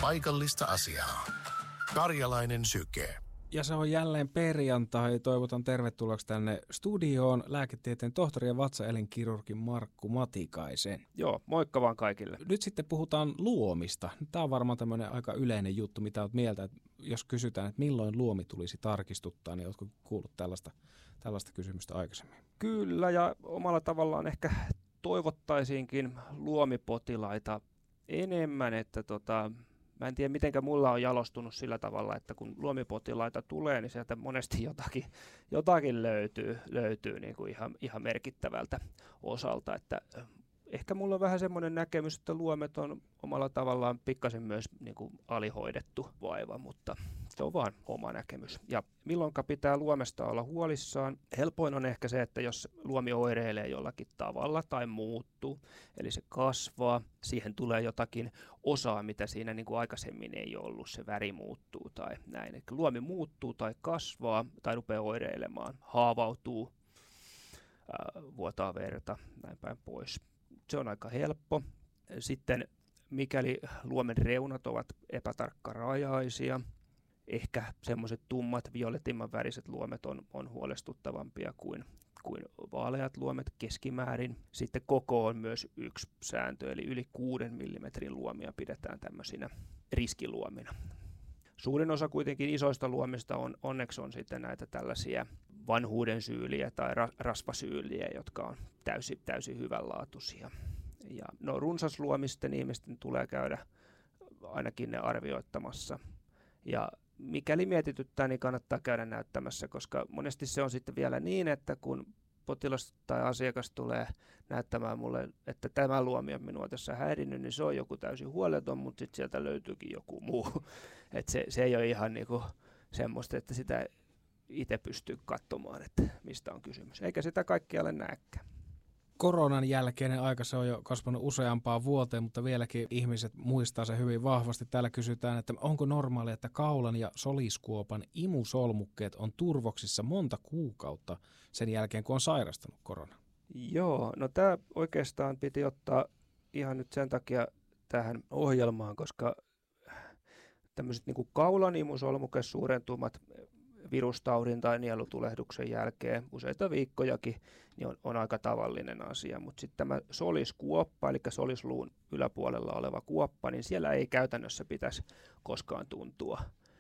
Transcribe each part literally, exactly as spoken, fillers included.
paikallista asiaa. Karjalainen syke. Ja se on jälleen perjantai. Toivotan tervetulleeksi tänne studioon lääketieteen tohtori ja vatsaelinkirurgin Markku Matikaisen. Joo, moikka vaan kaikille. Nyt sitten puhutaan luomista. Tämä on varmaan tämmöinen aika yleinen juttu, mitä olet mieltä, että jos kysytään, että milloin luomi tulisi tarkistuttaa, niin oletko kuullut tällaista, tällaista kysymystä aikaisemmin? Kyllä, ja omalla tavallaan ehkä toivottaisiinkin luomipotilaita enemmän, että tota... Mä en tiedä, mitenkä mulla on jalostunut sillä tavalla, että kun luomipotilaita tulee, niin sieltä monesti jotakin, jotakin löytyy, löytyy niin kuin ihan, ihan merkittävältä osalta. Että ehkä mulla on vähän semmoinen näkemys, että luomet on omalla tavallaan pikkasen myös niin kuin alihoidettu vaiva, mutta se on vaan oma näkemys. Ja milloinka pitää luomesta olla huolissaan? Helpoin on ehkä se, että jos luomi oireilee jollakin tavalla tai muuttuu, eli se kasvaa, siihen tulee jotakin osaa, mitä siinä niin kuin aikaisemmin ei ollut, se väri muuttuu tai näin. Eli luomi muuttuu tai kasvaa tai rupeaa oireilemaan, haavautuu, ää, vuotaa verta, näin päin pois. Se on aika helppo. Sitten mikäli luomen reunat ovat epätarkkarajaisia, ehkä semmoiset tummat, violetimman väriset luomet on, on huolestuttavampia kuin, kuin vaaleat luomet keskimäärin. Sitten koko on myös yksi sääntö, eli yli kuuden millimetrin luomia pidetään tämmöisinä riskiluomina. Suurin osa kuitenkin isoista luomista on, onneksi on sitten näitä tällaisia vanhuuden syyliä tai ra, rasvasyyliä, jotka on täysin, täysin hyvänlaatuisia. Ja no runsasluomisten ihmisten tulee käydä ainakin ne arvioittamassa. Ja mikäli mietityttää, niin kannattaa käydä näyttämässä, koska monesti se on sitten vielä niin, että kun potilas tai asiakas tulee näyttämään mulle, että tämä luomi on minua tässä häirinnyt, niin se on joku täysin huoleton, mutta sitten sieltä löytyykin joku muu. Että se, se ei ole ihan niinku semmoista, että sitä itse pystyy katsomaan, että mistä on kysymys. Eikä sitä kaikkialle näekään. Koronan jälkeinen aika, se on jo kasvanut useampaan vuoteen, mutta vieläkin ihmiset muistaa se hyvin vahvasti. Täällä kysytään, että onko normaalia, että kaulan ja soliskuopan imusolmukkeet on turvoksissa monta kuukautta sen jälkeen, kun on sairastanut korona? Joo, no tämä oikeastaan piti ottaa ihan nyt sen takia tähän ohjelmaan, koska tämmöiset niin kuin kaulan imusolmuke suurentumat virustaudin tai nielutulehduksen jälkeen useita viikkojakin, niin on, on aika tavallinen asia. Mutta sitten tämä soliskuoppa, eli solisluun yläpuolella oleva kuoppa, niin siellä ei käytännössä pitäisi koskaan tuntua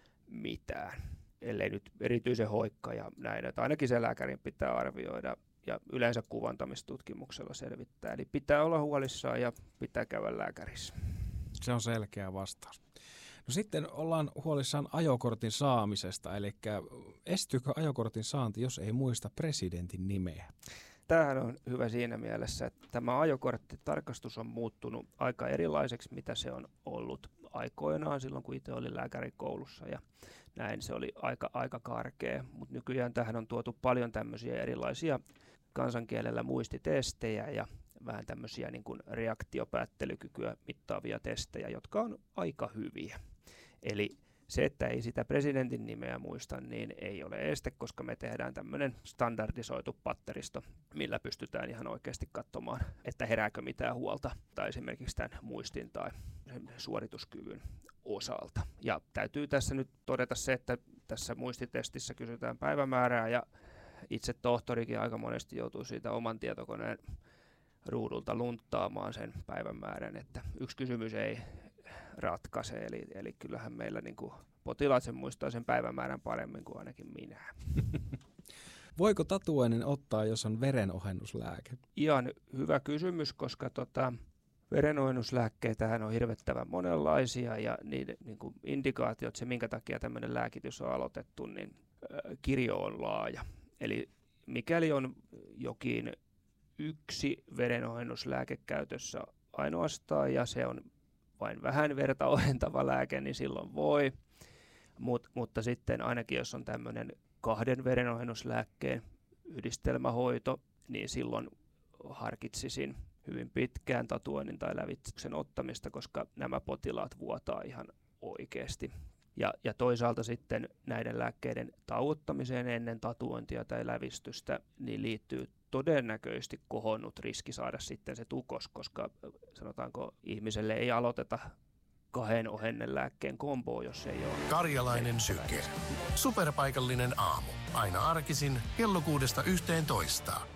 mitään, ellei nyt erityisen hoikka ja näin. Että ainakin se lääkärin pitää arvioida ja yleensä kuvantamistutkimuksella selvittää. Eli pitää olla huolissaan ja pitää käydä lääkärissä. Se on selkeä vastaus. No sitten ollaan huolissaan ajokortin saamisesta, eli estyykö ajokortin saanti, jos ei muista presidentin nimeä? Tämähän on hyvä siinä mielessä, että tämä ajokorttitarkastus on muuttunut aika erilaiseksi, mitä se on ollut aikoinaan silloin, kun itse olin lääkärikoulussa ja näin se oli aika, aika karkea, mutta nykyään tähän on tuotu paljon tämmöisiä erilaisia kansankielellä muistitestejä ja vähän tämmöisiä niin kuin reaktiopäättelykykyä mittaavia testejä, jotka on aika hyviä. Eli se, että ei sitä presidentin nimeä muista, niin ei ole este, koska me tehdään tämmöinen standardisoitu patteristo, millä pystytään ihan oikeasti katsomaan, että herääkö mitään huolta tai esimerkiksi tämän muistin tai suorituskyvyn osalta. Ja täytyy tässä nyt todeta se, että tässä muistitestissä kysytään päivämäärää ja itse tohtorikin aika monesti joutuu siitä oman tietokoneen ruudulta lunttaamaan sen päivämäärän, että yksi kysymys ei ratkaise, eli, eli kyllähän meillä niin kuin potilaat sen muistaa sen päivämäärän paremmin kuin ainakin minä. Voiko tatuoinnin ottaa, jos on verenohennuslääke? Ihan hyvä kysymys, koska tota, verenohennuslääkkeitähän on hirvettävän monenlaisia ja niiden niin kuin indikaatiot, se minkä takia tämmöinen lääkitys on aloitettu, niin äh, kirjo on laaja. Eli mikäli on jokin yksi verenohennuslääke käytössä ainoastaan ja se on vain vähän verta ohentava lääke, niin silloin voi, Mut, mutta sitten ainakin jos on tämmöinen kahden verenohennuslääkkeen yhdistelmähoito, niin silloin harkitsisin hyvin pitkään tatuoinnin tai lävityksen ottamista, koska nämä potilaat vuotaa ihan oikeasti. Ja, ja toisaalta sitten näiden lääkkeiden tauottamiseen ennen tatuointia tai lävistystä niin liittyy todennäköisesti kohonnut riski saada sitten se tukos, koska sanotaanko ihmiselle ei aloiteta kahden ohennen lääkkeen komboa, jos ei ole. Karjalainen syke. Superpaikallinen aamu. Aina arkisin kello kuudesta yhteentoista.